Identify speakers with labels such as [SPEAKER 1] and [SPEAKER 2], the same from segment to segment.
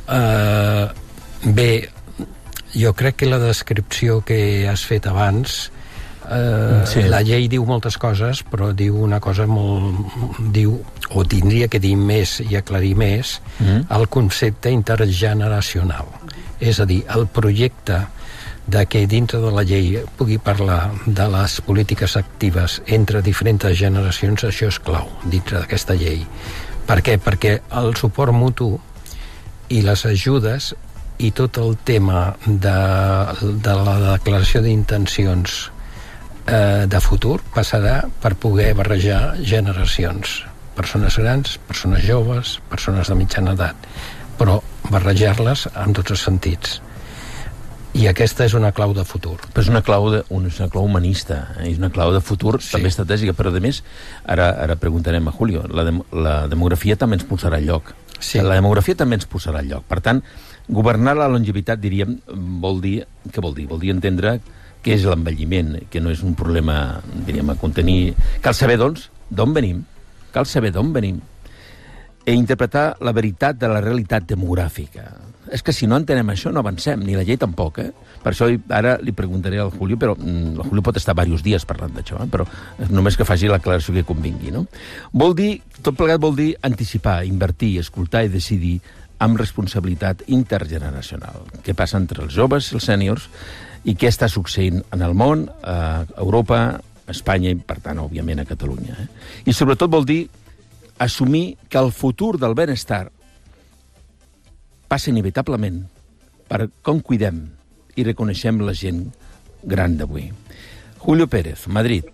[SPEAKER 1] Bé, jo crec que la descripció que has fet abans, la llei diu moltes coses, però diu una cosa o tindria que dir més i aclarir més, el concepte intergeneracional. És a dir, el projecte de que dintre de la llei pugui parlar de les polítiques actives entre diferents generacions, això és clau dintre d'aquesta llei. Per què? Perquè el suport mutu i les ajudes i tot el tema de la declaració d'intencions de futur passarà per poder barrejar generacions, persones grans, persones joves, persones de mitjana edat, però barrejar-les en tots els sentits. I aquesta és una clau de futur.
[SPEAKER 2] Però és una clau humanista, és una clau de futur, també estratègica, però a més, ara preguntarem a Julio, la demografia també ens posarà al lloc. La demografia també ens posarà al lloc. Per tant, governar la longevitat, diríem, vol dir entendre què és l'envelliment, que no és un problema, diríem, a contenir. Cal saber, doncs, d'on venim. Cal saber d'on venim. I interpretar la veritat de la realitat demogràfica. És que si no entenem això no avancem, ni la llei tampoc, Per això ara li preguntaré al Julio, però el Julio pot estar diversos dies parlant d'això, però només que faci l'aclaració que convingui, no? Tot plegat vol dir anticipar, invertir, escoltar i decidir amb responsabilitat intergeneracional. Què passa entre els joves i els sèniors i què està succeint en el món, a Europa, a Espanya i, per tant, òbviament, a Catalunya. I sobretot vol dir assumir que el futur del benestar passa inevitablement per com cuidem i reconeixem la gent gran d'avui. Julio Pérez, Madrid.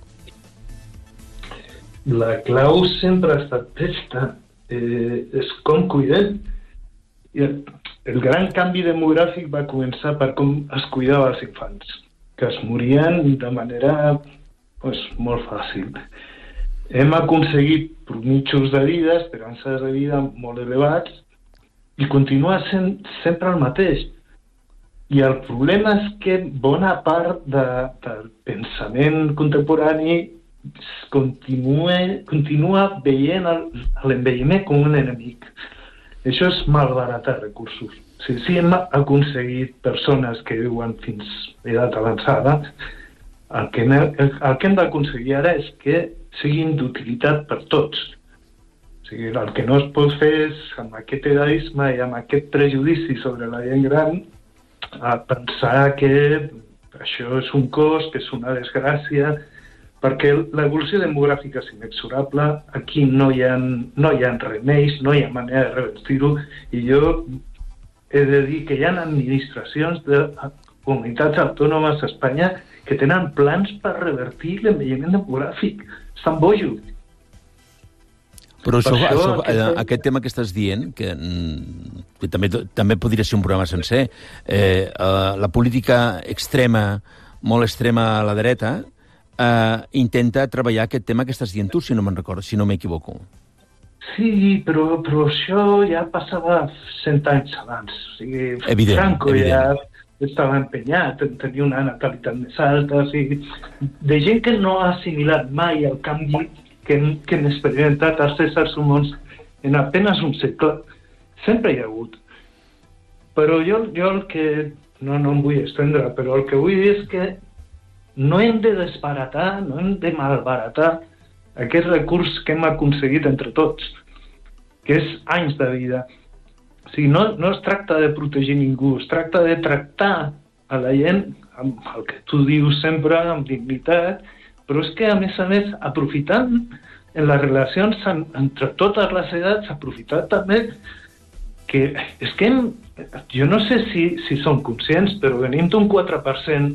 [SPEAKER 3] La clau sempre ha estat aquesta, és com cuidem. El gran canvi demogràfic va començar per com es cuidava els infants, que es morien de manera molt fàcil. Hem aconseguit mitjos de vida, esperances de vida molt elevats, i continua sent sempre el mateix. I el problema és que bona part del pensament contemporani continua veient l'envelliment com un enemic. Això és malbaratar recursos. Si hem aconseguit persones que viuen fins a edat avançada, el que hem d'aconseguir ara és que siguin d'utilitat per tots. O sigui, el que no es pot fer és, amb aquest edaisme i amb aquest prejudici sobre la gent gran, pensar que això és un cost, que és una desgràcia, perquè l'evolució demogràfica és inexorable, aquí no hi ha remeis, no hi ha manera de revertir-ho, i jo he de dir que hi ha administracions de comunitats autònomes a Espanya que tenen plans per revertir l'envelliment demogràfic. Estan bojos.
[SPEAKER 2] Però aquest tema que estàs dient, que també podria ser un programa sencer, la política extrema, molt extrema a la dreta, intenta treballar aquest tema que estàs dient tu, si no me'n recordo, si no m'equivoco.
[SPEAKER 3] Sí, però això ja passava 100 anys abans. O sigui, Franco ja estava empenyat, tenia una natalitat més alta, de gent que no ha assimilat mai el canvi que han experimentat els éssers humans en apenas un segle. Sempre hi ha hagut. Però jo el que... No em vull estendre, però el que vull dir és que no hem de desbaratar, no hem de malbaratar aquest recurs que hem aconseguit entre tots, que és anys de vida. O sigui, no es tracta de protegir ningú, es tracta de tractar a la gent amb el que tu dius sempre, amb dignitat, però és que, a més, aprofitant en les relacions entre totes les edats, aprofitant també que és que jo no sé si som conscients, però venim d'un 4%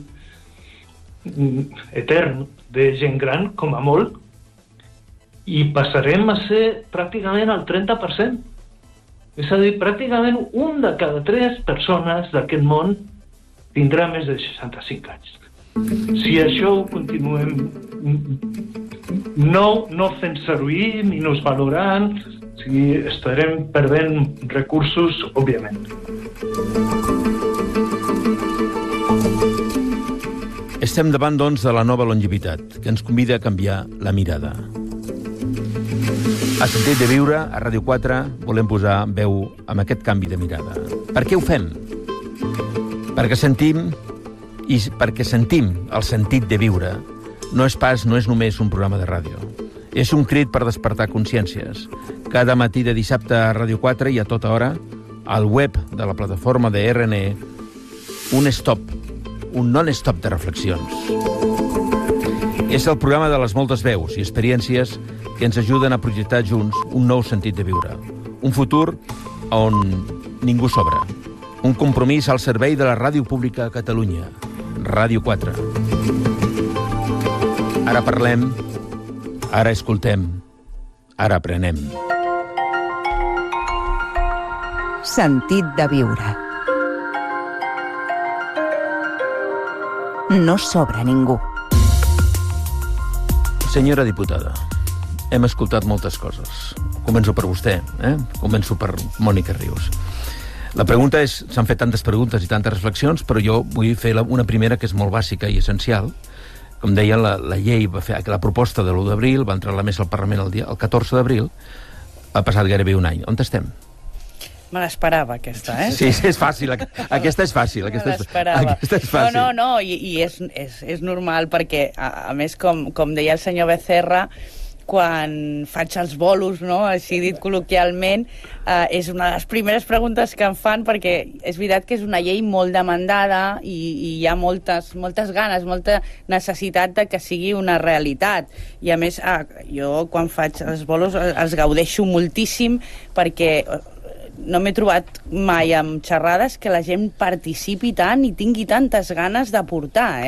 [SPEAKER 3] etern de gent gran, com a molt, i passarem a ser pràcticament el 30%. És a dir, pràcticament un de cada 3 persones d'aquest món tindrà més de 65 anys. Si això ho continuem no fent servir, minusvalorant, estarem perdent recursos, òbviament.
[SPEAKER 2] Estem davant, doncs, de la nova longevitat, que ens convida a canviar la mirada. A Sentit de Viure, a Ràdio 4, volem posar veu amb aquest canvi de mirada. Per què ho fem? Perquè sentim el sentit de viure. No és només un programa de ràdio. És un crit per despertar consciències. Cada matí de dissabte a Ràdio 4 i a tota hora, al web de la plataforma de RNE, un non-stop de reflexions. És el programa de les moltes veus i experiències que ens ajuden a projectar junts un nou sentit de viure. Un futur on ningú sobra. Un compromís al servei de la ràdio pública a Catalunya. Ràdio 4. Ara parlem, ara escoltem, ara aprenem.
[SPEAKER 4] Sentit de viure. No sobra ningú.
[SPEAKER 2] Senyora diputada, hem escoltat moltes coses. Començo per vostè, Començo per Mònica Rius. La pregunta és, s'han fet tantes preguntes i tantes reflexions, però jo vull fer una primera que és molt bàsica i essencial. Com deia, la llei va fer la proposta de l'1 d'abril, va entrar a la mesa al Parlament el 14 d'abril, ha passat gairebé un any. On estem?
[SPEAKER 5] Me l'esperava, aquesta,
[SPEAKER 2] Sí, és fàcil. Aquesta és fàcil.
[SPEAKER 5] Me l'esperava.
[SPEAKER 2] Aquesta és fàcil.
[SPEAKER 5] No, i és normal perquè, a més, com deia el senyor Becerra, quan faig els bolos, no?, així dit col·loquialment, és una de les primeres preguntes que em fan, perquè és veritat que és una llei molt demandada i hi ha moltes ganes, molta necessitat de que sigui una realitat. I a més, jo quan faig els bolos els gaudeixo moltíssim perquè no m'he trobat mai amb xerrades que la gent participi tant i tingui tantes ganes d'aportar,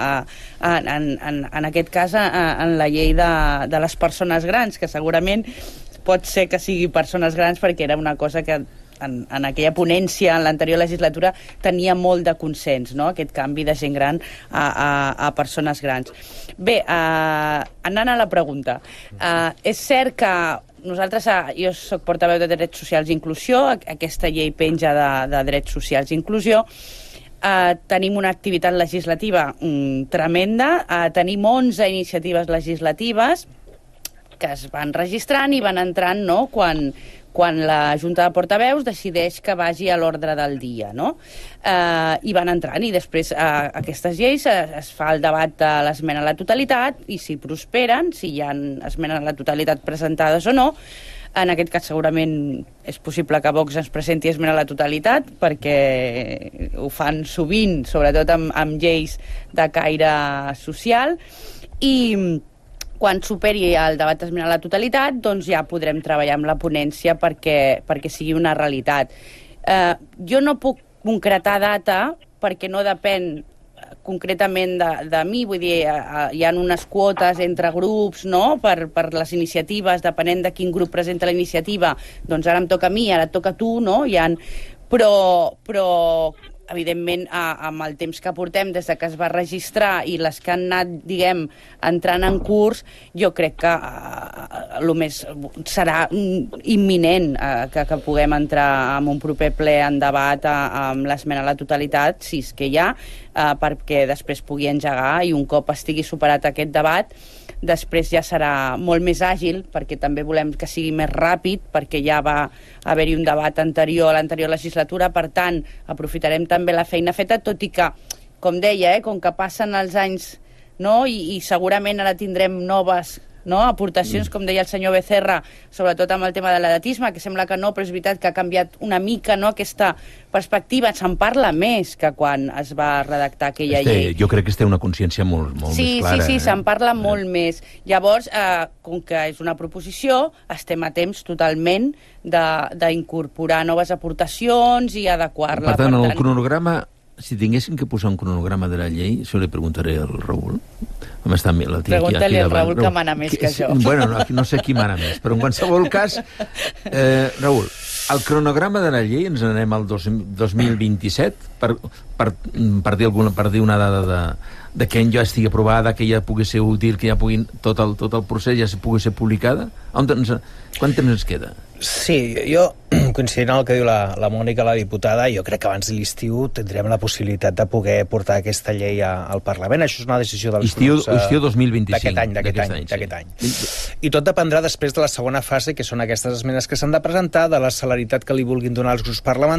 [SPEAKER 5] en aquest cas, en la llei de les persones grans, que segurament pot ser que sigui persones grans perquè era una cosa que en aquella ponència, en l'anterior legislatura, tenia molt de consens, no?, aquest canvi de gent gran a persones grans. Bé, anant a la pregunta, és cert que nosaltres, jo soc portaveu de Drets Socials i Inclusió, aquesta llei penja de Drets Socials i Inclusió, tenim una activitat legislativa tremenda, tenim 11 iniciatives legislatives que es van registrant i van entrant, no?, quan la Junta de Portaveus decideix que vagi a l'ordre del dia, no? I van entrant, i després aquestes lleis es fa el debat de l'esmena a la totalitat, i si prosperen, si hi ha esmenes a la totalitat presentades o no. En aquest cas segurament és possible que Vox ens presenti esmena a la totalitat, perquè ho fan sovint, sobretot amb lleis de caire social, i quan superi el debat d'esmena a la totalitat, doncs ja podrem treballar amb la ponència perquè sigui una realitat. Jo no puc concretar data perquè no depèn concretament de mi, vull dir, hi ha unes quotes entre grups, no?, per les iniciatives, depenent de quin grup presenta la iniciativa, doncs ara em toca a mi, ara et toca a tu, no?, però evidentment, amb el temps que portem des de que es va registrar i les que han anat, diguem, entrant en curs, jo crec que el més serà imminent que puguem entrar en un proper ple en debat amb l'esmena a la totalitat, si és que hi ha, perquè després pugui engegar i un cop estigui superat aquest debat, després ja serà molt més àgil, perquè també volem que sigui més ràpid, perquè ja va haver-hi un debat anterior a l'anterior legislatura, per tant, aprofitarem també la feina feta, tot i que, com deia, com que passen els anys, no?, i segurament ara tindrem noves aportacions, com deia el senyor Becerra, sobretot amb el tema de l'edatisme, que sembla que no, però és veritat que ha canviat una mica, no?, aquesta perspectiva. Se'n parla més que quan es va redactar aquella llei.
[SPEAKER 2] Jo crec que té una consciència molt més clara.
[SPEAKER 5] Sí, se'n parla molt més. Llavors, com que és una proposició, estem a temps totalment d'incorporar noves aportacions i adequar-la.
[SPEAKER 2] Per tant, el cronograma, si tinguéssim que posar un cronograma de la llei, això li preguntaré al Raül.
[SPEAKER 5] Pregunta-li al Raül, que mana més que jo.
[SPEAKER 2] Bueno, no sé qui mana més, però en qualsevol cas, Raül, el cronograma de la llei ens anem al 2027, per dir una dada de que ja estigui aprovada, que ja pugui ser útil, que ja puguin tot el procés ja pugui ser publicada? Quant temps ens queda?
[SPEAKER 6] Sí, jo, coincidint amb el que diu la Mònica, la diputada, jo crec que abans de l'estiu tindrem la possibilitat de poder portar aquesta llei al Parlament. Això és una decisió dels grups...
[SPEAKER 2] Estiu 2025.
[SPEAKER 6] D'aquest any. I tot dependrà després de la segona fase, que són aquestes esmenes que s'han de presentar, de la celeritat que li vulguin donar els grups parlamentaris,